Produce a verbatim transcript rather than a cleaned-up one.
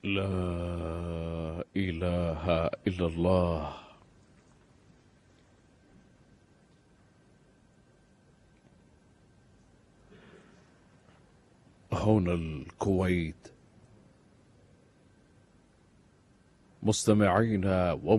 لا إله إلا الله. هنا الكويت، مستمعينا و